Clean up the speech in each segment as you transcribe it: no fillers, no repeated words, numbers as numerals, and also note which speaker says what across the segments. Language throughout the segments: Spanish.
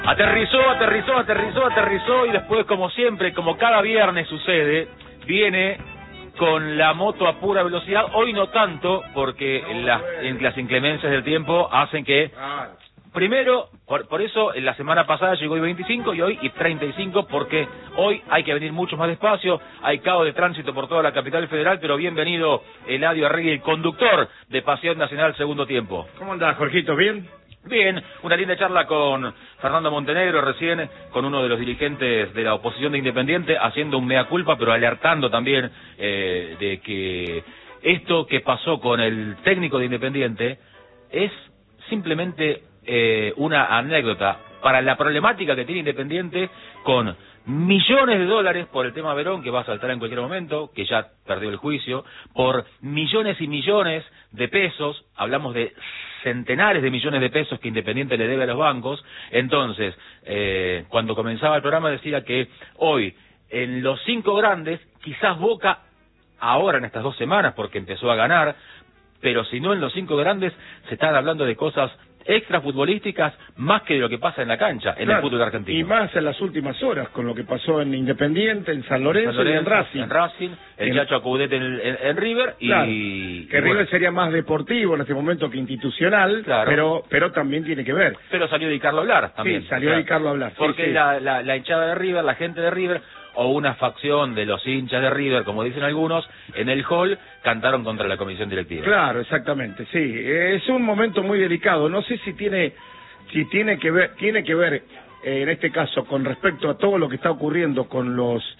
Speaker 1: Aterrizó y después, como siempre, como cada viernes sucede, viene con la moto a pura velocidad. Hoy no tanto, porque las inclemencias del tiempo hacen que... Primero, por eso la semana pasada llegó y 25 y hoy y 35, porque hoy hay que venir mucho más despacio, hay caos de tránsito por toda la capital federal, pero bienvenido Eladio Arregui, el conductor de Pasión Nacional Segundo Tiempo.
Speaker 2: ¿Cómo andás, Jorgito? ¿Bien?
Speaker 1: Bien, una linda charla con Fernando Montenegro recién, con uno de los dirigentes de la oposición de Independiente, haciendo un mea culpa, pero alertando también de que esto que pasó con el técnico de Independiente es simplemente una anécdota para la problemática que tiene Independiente con millones de dólares por el tema Verón, que va a saltar en cualquier momento, que ya perdió el juicio, por millones y millones de pesos, hablamos de centenares de millones de pesos que Independiente le debe a los bancos. Entonces, cuando comenzaba el programa decía que hoy, en los 5 grandes, quizás Boca, ahora en estas 2 semanas, porque empezó a ganar, pero si no en los 5 grandes, se están hablando de cosas extra futbolísticas más que de lo que pasa en la cancha, en el fútbol argentino.
Speaker 2: Y más en las últimas horas, con lo que pasó en Independiente, en San Lorenzo y en Racing.
Speaker 1: El Chacho Acudete en River, y
Speaker 2: que River sería más deportivo en este momento que institucional, pero también tiene que ver.
Speaker 1: Pero salió Di Carlo a hablar también.
Speaker 2: Sí, salió Di Carlo a hablar.
Speaker 1: Porque
Speaker 2: sí.
Speaker 1: La hinchada de River, la gente de River, o una facción de los hinchas de River, como dicen algunos, en el hall cantaron contra la comisión directiva.
Speaker 2: Claro, exactamente, sí. Es un momento muy delicado. No sé si tiene que ver en este caso con respecto a todo lo que está ocurriendo con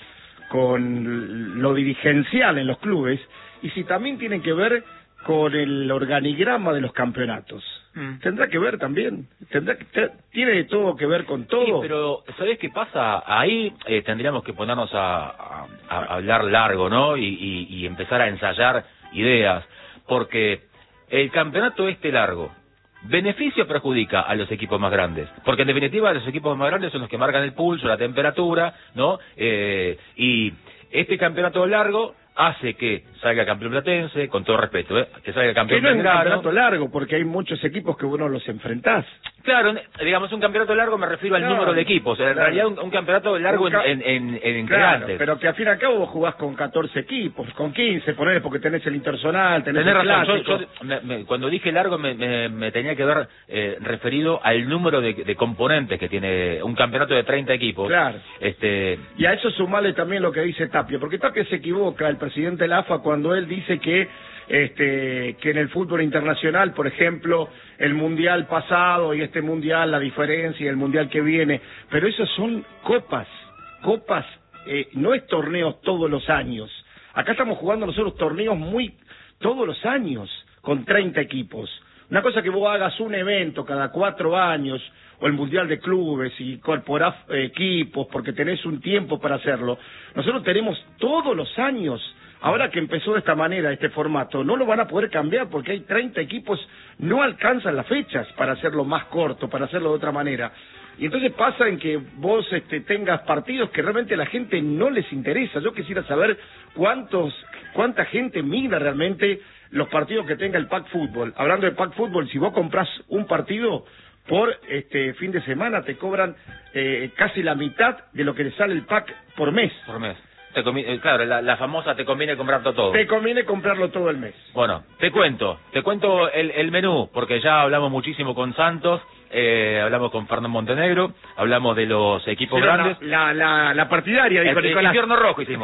Speaker 2: lo dirigencial en los clubes, y si también tiene que ver con el organigrama de los campeonatos. Tendrá que ver también, tiene todo que ver con todo.
Speaker 1: Sí, pero ¿sabés qué pasa? Ahí tendríamos que ponernos a hablar largo, ¿no? Y empezar a ensayar ideas, porque el campeonato largo, ¿beneficia o perjudica a los equipos más grandes? Porque en definitiva los equipos más grandes son los que marcan el pulso, la temperatura, ¿no? Y este campeonato largo hace que salga campeón platense, con todo respeto, que salga campeón
Speaker 2: Belgrano. Es un
Speaker 1: campeonato
Speaker 2: largo, porque hay muchos equipos que uno los enfrentás.
Speaker 1: Claro, digamos un campeonato largo me refiero al número de equipos, en realidad un campeonato largo en integrantes.
Speaker 2: Pero que al fin y al cabo vos jugás con 14 equipos, con 15, ponele, porque tenés el interzonal, tenés
Speaker 1: el
Speaker 2: razón,
Speaker 1: yo cuando dije largo me tenía que ver referido al número de componentes que tiene un campeonato de 30 equipos.
Speaker 2: Claro. Y a eso sumarle también lo que dice Tapia, porque Tapia se equivoca, el presidente de la AFA, cuando él dice que en el fútbol internacional, por ejemplo, el mundial pasado y este mundial, la diferencia y el mundial que viene, pero esos son copas, no es torneos todos los años. Acá estamos jugando nosotros torneos todos los años, con 30 equipos. Una cosa que vos hagas un evento cada 4 años, o el mundial de clubes, y incorporás equipos, porque tenés un tiempo para hacerlo. Nosotros tenemos todos los años. Ahora que empezó de esta manera, este formato, no lo van a poder cambiar porque hay 30 equipos, no alcanzan las fechas para hacerlo más corto, para hacerlo de otra manera. Y entonces pasa en que vos tengas partidos que realmente a la gente no les interesa. Yo quisiera saber cuánta gente mira realmente los partidos que tenga el Pack Fútbol. Hablando de Pack Fútbol, si vos comprás un partido por fin de semana, te cobran casi la mitad de lo que le sale el pack por mes.
Speaker 1: Por mes. Claro, la famosa te conviene comprarlo todo.
Speaker 2: Te conviene comprarlo todo el mes.
Speaker 1: Bueno, te cuento el menú, porque ya hablamos muchísimo con Santos, hablamos con Fernando Montenegro, hablamos de los equipos grandes.
Speaker 2: La partidaria, dijo Nicolás.
Speaker 1: El infierno rojo hicimos.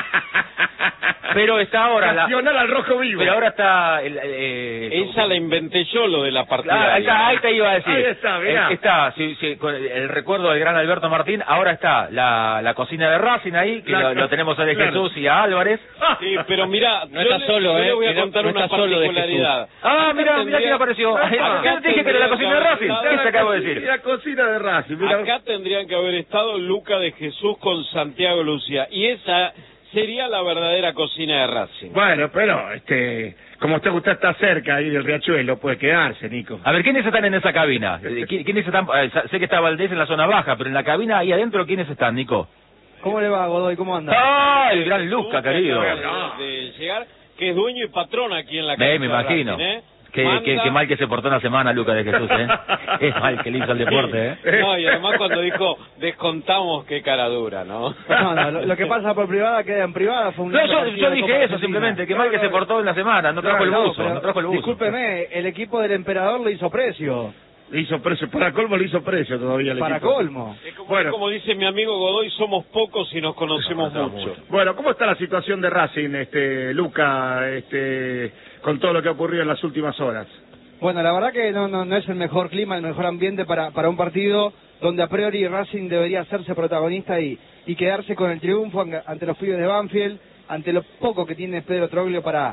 Speaker 1: Pero está ahora
Speaker 2: Nacional al rojo vivo.
Speaker 1: Pero ahora está
Speaker 3: esa la inventé yo, lo de la partida.
Speaker 1: Ahí te iba a decir.
Speaker 2: Ahí está, mirá.
Speaker 1: Está, con el recuerdo del gran Alberto Martín. Ahora está la cocina de Racing ahí, que lo tenemos a De Jesús y a Álvarez.
Speaker 3: Sí, pero mirá,
Speaker 4: no está solo,
Speaker 3: yo le voy a contar una particularidad.
Speaker 1: Mirá quién apareció. Dije que era la cocina de Racing. ¿Qué te acabo de decir?
Speaker 2: La cocina de Racing.
Speaker 3: Acá tendrían que haber estado Luca de Jesús con Santiago Lucía, y esa sería la verdadera cocina de Racing.
Speaker 2: Bueno, pero como usted está cerca ahí del Riachuelo, puede quedarse, Nico.
Speaker 1: A ver, ¿quiénes están en esa cabina? ¿Quiénes están? Sé que está Valdés en la zona baja, pero en la cabina ahí adentro, ¿quiénes están, Nico?
Speaker 4: ¿Cómo le va, Godoy? ¿Cómo anda?
Speaker 1: ¡Ah, el gran Luca, querido!
Speaker 3: De llegar, que es dueño y patrón aquí en la cabina.
Speaker 1: Me imagino.
Speaker 3: Racing,
Speaker 1: Qué mal que se portó una semana Lucas de Jesús, ¿eh? Es mal que le hizo el deporte, ¿eh?
Speaker 3: No, y además cuando dijo, descontamos, qué cara dura, ¿no?
Speaker 4: No, lo que pasa por privada queda en privada. Fue un
Speaker 1: yo dije eso simplemente, que mal que se portó en la semana, no trajo el buzo,
Speaker 4: Discúlpeme, el equipo del emperador le hizo precio.
Speaker 2: Le hizo precio, para colmo le hizo precio todavía el
Speaker 4: para
Speaker 2: equipo.
Speaker 4: Colmo.
Speaker 3: Como dice mi amigo Godoy, somos pocos y nos conocemos mucho.
Speaker 2: Bueno, ¿cómo está la situación de Racing, Luca, con todo lo que ha ocurrido en las últimas horas?
Speaker 4: Bueno, la verdad que no es el mejor clima, el mejor ambiente para un partido donde a priori Racing debería hacerse protagonista y quedarse con el triunfo ante los pibes de Banfield, ante lo poco que tiene Pedro Troglio para